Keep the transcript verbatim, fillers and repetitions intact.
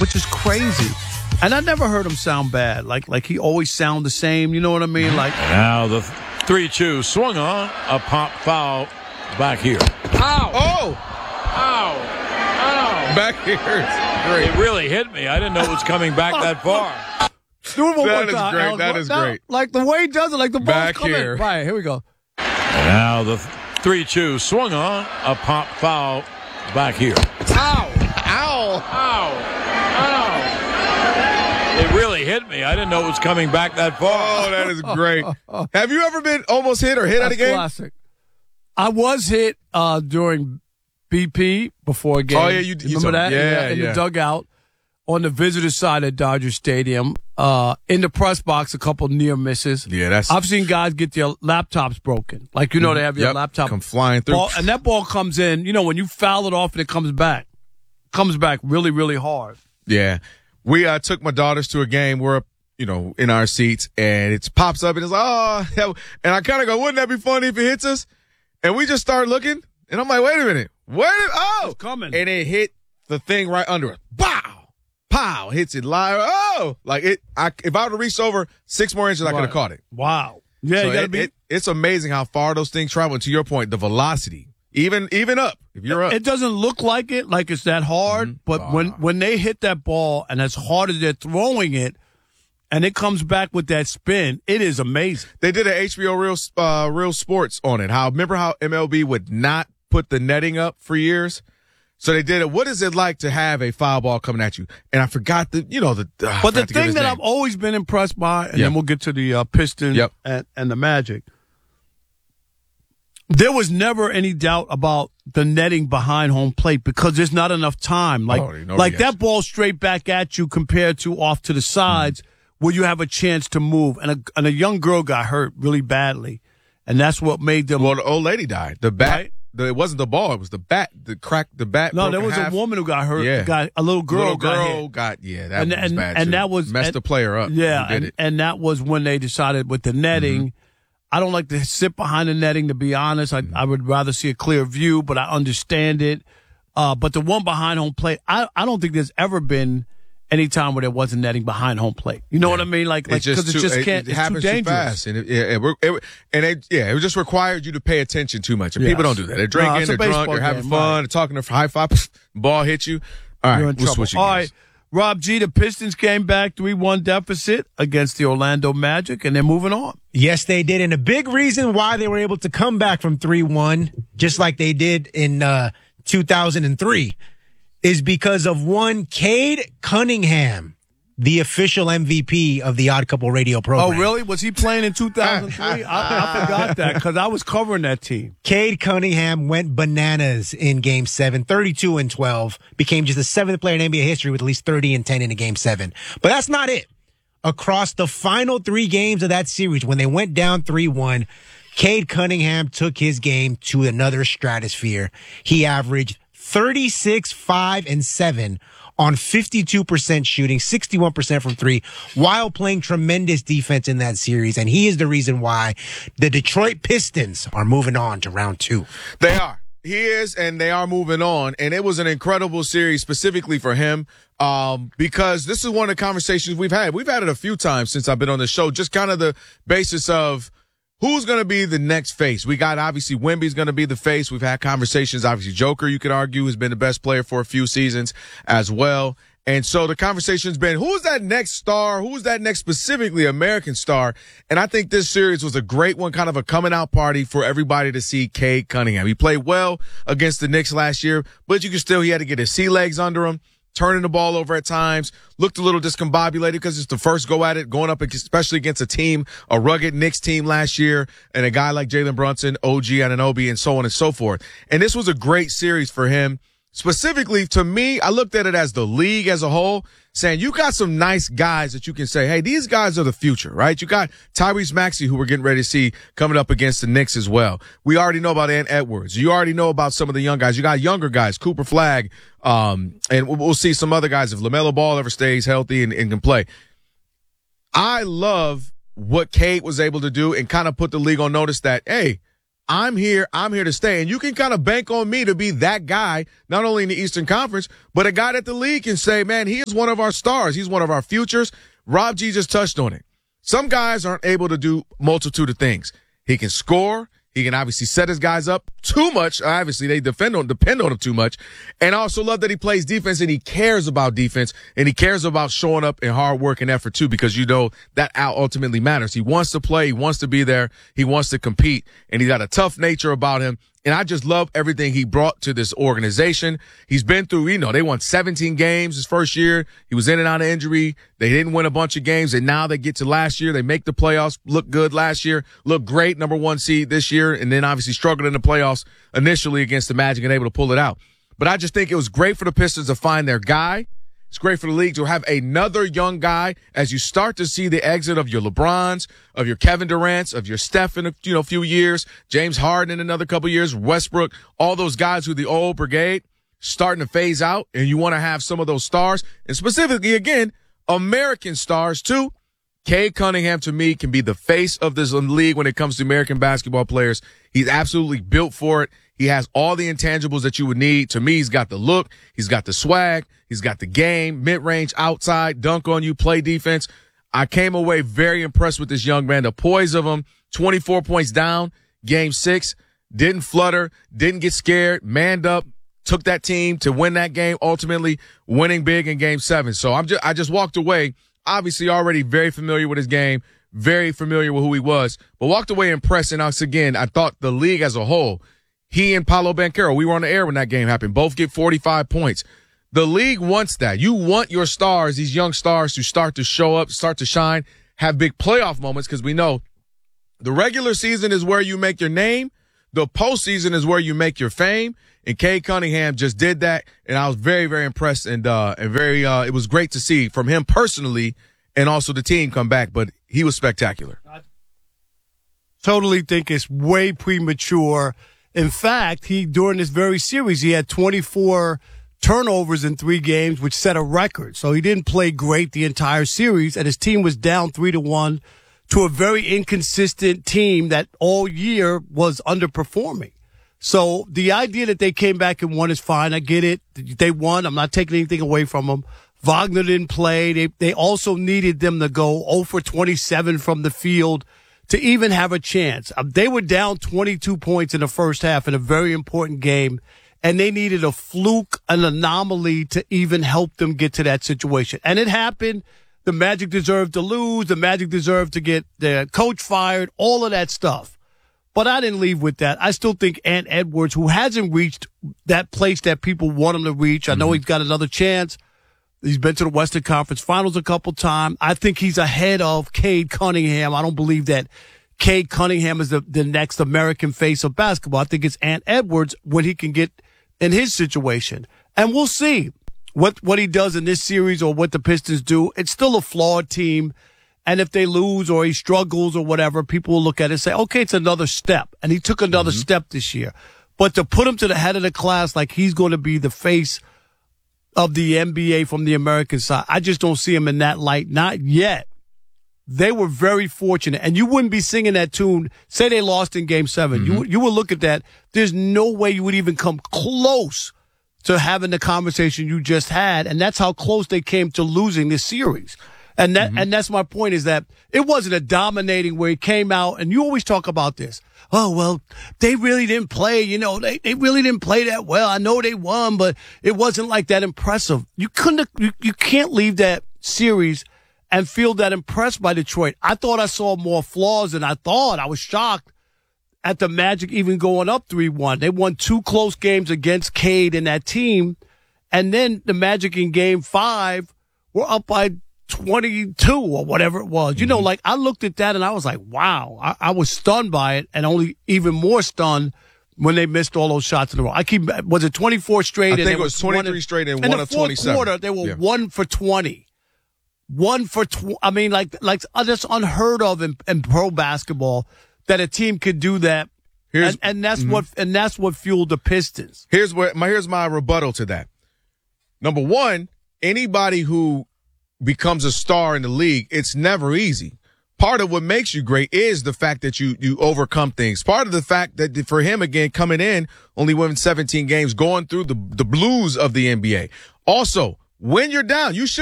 which is crazy. And I never heard him sound bad. Like like he always sound the same. You know what I mean? Like now the three two swung on a pop foul back here. Ow! Oh! Ow! Ow! Back here. Great. It really hit me. I didn't know it was coming back that far. Do it one That more is time, great. Alex. That is Now, great. Like the way he does it, like the ball's Back coming. here. Right, here we go. Now the three two swung on a pop foul back here. Ow! Ow! Ow! Ow! It really hit me. I didn't know it was coming back that far. Oh, that is great. Have you ever been almost hit or hit at a That's game? classic. I was hit uh, during B P before a game. Oh, yeah, you- you remember told me. that? Yeah, in yeah. the dugout on the visitor side at Dodger Stadium. Uh, in the press box, a couple near misses. Yeah, that's. I've seen guys get their laptops broken. Like, you know, they have your Yep, laptop. come flying through. Ball, and that ball comes in, you know, when you foul it off and it comes back, comes back really, really hard. Yeah. We uh, took my daughters to a game. We're, you know, in our seats, and it pops up, and it's like, oh. Yeah. And I kind of go, wouldn't that be funny if it hits us? And we just start looking, and I'm like, wait a minute. Wait a Oh. It's coming. And it hit the thing right under it. Pow! Pow! Hits it live. Oh! Like, it. I, if I would have reached over six more inches, I could have Right. caught it. Wow. Yeah, So you got to it, be. it, it's amazing how far those things travel. And to your point, the velocity, even even up, if you're up. It doesn't look like it, like it's that hard, Mm-hmm. but when, when they hit that ball and as hard as they're throwing it, and it comes back with that spin, it is amazing. They did an H B O Real uh, Real Sports on it. How remember how M L B would not put the netting up for years? So they did it. What is it like to have a foul ball coming at you? And I forgot the, you know, the. Uh, I But the forgot to give thing his that name. I've always been impressed by, and Yep. then we'll get to the uh, Pistons Yep. and, and the Magic, there was never any doubt about the netting behind home plate because there's not enough time. Like, Oh, no like reaction. that ball straight back at you compared to off to the sides where you have a chance to move. And a, and a young girl got hurt really badly, and that's what made them. Well, the old lady died. The bat. Right. The, it wasn't the ball. It was the bat. The crack. The bat. no, broke there in was half. a woman who got hurt. Yeah. Got a little girl. Little got girl hit. got. Yeah, that and was and, bad and too. that was messed and, the player up. Yeah, Who did and, it. and that was when they decided with the netting. Mm-hmm. I don't like to sit behind the netting, to be honest. I, I would rather see a clear view, but I understand it. Uh, but the one behind home plate, I, I don't think there's ever been any time where there wasn't netting behind home plate. You know what I mean? Like, like because it too- just can't. It, it's happens too too, dangerous. fast, and it, yeah, it, it, and it, yeah, it just required you to pay attention too much. And Yes. people don't do that. They're drinking, No, it's a they're drunk, baseball they're having game, fun, right. they're talking, they're high five, ball hits you. All right, You're in we'll trouble. switch gears. All right, Rob G, the Pistons came back three one deficit against the Orlando Magic, and they're moving on. Yes, they did. And a big reason why they were able to come back from three one, just like they did in uh, two thousand three, is because of one Cade Cunningham, the official M V P of the Odd Couple radio Oh, program. really? Was he playing in two thousand three? I, I forgot that because I was covering that team. Cade Cunningham went bananas in Game seven, thirty-two and twelve, became just the seventh player in N B A history with at least thirty and ten in a Game seven. But that's not it. Across the final three games of that series, when they went down three one, Cade Cunningham took his game to another stratosphere. He averaged thirty-six, five, and seven on fifty-two percent shooting, sixty-one percent from three, while playing tremendous defense in that series. And he is the reason why the Detroit Pistons are moving on to round two. They are. He is, and they are moving on. And it was an incredible series specifically for him um, because this is one of the conversations we've had. We've had it a few times since I've been on the show, just kind of the basis of who's going to be the next face. We got, obviously, Wemby's going to be the face. We've had conversations. Obviously, Joker, you could argue, has been the best player for a few seasons as well. And so the conversation's been, who's that next star? Who's that next specifically American star? And I think this series was a great one, kind of a coming out party for everybody to see Cade Cunningham. He played well against the Knicks last year, but you could still, he had to get his sea legs under him, turning the ball over at times, looked a little discombobulated because it's the first go at it, going up especially against a team, a rugged Knicks team last year, and a guy like Jalen Brunson, O G Anunoby, and so on and so forth. And this was a great series for him. Specifically, to me, I looked at it as the league as a whole, saying you got some nice guys that you can say, hey, these guys are the future, right? You got Tyrese Maxey, who we're getting ready to see coming up against the Knicks as well. We already know about Ant Edwards. You already know about some of the young guys. You got younger guys, Cooper Flagg, um, and we'll see some other guys if LaMelo Ball ever stays healthy and, and can play. I love what Cade was able to do and kind of put the league on notice that, hey, I'm here. I'm here to stay. And you can kind of bank on me to be that guy, not only in the Eastern Conference, but a guy that the league can say, man, he is one of our stars. He's one of our futures. Rob G just touched on it. Some guys aren't able to do multitude of things. He can score. He can obviously set his guys up too much. Obviously, they defend on, depend on him too much. And I also love that he plays defense and he cares about defense and he cares about showing up in hard work and effort too, because you know that out ultimately matters. He wants to play. He wants to be there. He wants to compete, and he's got a tough nature about him. And I just love everything he brought to this organization. He's been through, you know, they won seventeen games his first year. He was in and out of injury. They didn't win a bunch of games. And now they get to last year. They make the playoffs, look good last year, look great, number one seed this year. And then obviously struggled in the playoffs initially against the Magic and able to pull it out. But I just think it was great for the Pistons to find their guy. It's great for the league to have another young guy as you start to see the exit of your LeBrons, of your Kevin Durant's, of your Steph in a you know, few years, James Harden in another couple years, Westbrook, all those guys who the old brigade starting to phase out, and you want to have some of those stars, and specifically, again, American stars too. Cade Cunningham, to me, can be the face of this league when it comes to American basketball players. He's absolutely built for it. He has all the intangibles that you would need. To me, he's got the look. He's got the swag. He's got the game, mid-range, outside, dunk on you, play defense. I came away very impressed with this young man. The poise of him, twenty-four points down, game six, didn't flutter, didn't get scared, manned up, took that team to win that game, ultimately winning big in game seven. So I'm just, I just walked away, obviously already very familiar with his game, very familiar with who he was, but walked away impressed. And once again, I thought the league as a whole, he and Paolo Banchero, we were on the air when that game happened, both get forty-five points. The league wants that. You want your stars, these young stars, to start to show up, start to shine, have big playoff moments, because we know the regular season is where you make your name. The postseason is where you make your fame. And Cade Cunningham just did that, and I was very, very impressed, and uh, and very. Uh, it was great to see from him personally, and also the team come back. But he was spectacular. I totally think it's way premature. In fact, he during this very series, he had twenty-four turnovers in three games, which set a record. So he didn't play great the entire series, and his team was down three to one to a very inconsistent team that all year was underperforming. So the idea that they came back and won is fine. I get it. They won. I'm not taking anything away from them. Wagner didn't play. They they also needed them to go zero for twenty-seven from the field to even have a chance. They were down twenty-two points in the first half in a very important game, and they needed a fluke, an anomaly to even help them get to that situation. And it happened. The Magic deserved to lose. The Magic deserved to get their coach fired, all of that stuff. But I didn't leave with that. I still think Ant Edwards, who hasn't reached that place that people want him to reach, I know he's got another chance. He's been to the Western Conference Finals a couple times. I think he's ahead of Cade Cunningham. I don't believe that Cade Cunningham is the, the next American face of basketball. I think it's Ant Edwards when he can get in his situation. And we'll see what, what he does in this series or what the Pistons do. It's still a flawed team. And if they lose or he struggles or whatever, people will look at it and say, okay, it's another step. And he took another mm-hmm. step this year. But to put him to the head of the class like he's going to be the face of the N B A from the American side, I just don't see him in that light. Not yet. They were very fortunate. And you wouldn't be singing that tune. Say they lost in game seven. Mm-hmm. You, you would look at that. There's no way you would even come close to having the conversation you just had. And that's how close they came to losing this series. And that, mm-hmm. and that's my point, is that it wasn't a dominating where he came out, and you always talk about this. Oh, well, they really didn't play, you know, they, they really didn't play that well. I know they won, but it wasn't like that impressive. You couldn't, you, you can't leave that series and feel that impressed by Detroit. I thought I saw more flaws than I thought. I was shocked at the Magic even going up three one. They won two close games against Cade and that team. And then the Magic in game five were up by twenty-two or whatever it was. You know, like I looked at that and I was like, wow, I, I was stunned by it, and only even more stunned when they missed all those shots in a row. I keep, was it twenty-four straight? I and think it was twenty-three one, straight and, and one the of fourth twenty-seven. Quarter, they were yeah. one for twenty. One for tw- I mean, like, like uh, that's unheard of in, in pro basketball that a team could do that. Here's, and, and that's mm-hmm. what, and that's what fueled the Pistons. Here's what my, here's my rebuttal to that. Number one, anybody who becomes a star in the league, it's never easy. part of what makes you great is the fact that you you overcome things. Part of the fact that for him, again, coming in, only winning seventeen games, going through the, the blues of the N B A. Also, when you're down, you should